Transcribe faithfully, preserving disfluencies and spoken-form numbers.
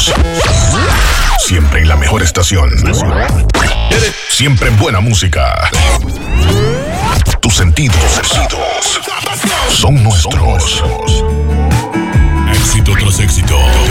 éxitos. Siempre en la mejor estación. Siempre en buena música. Tus sentidos son nuestros. Éxito tras éxito.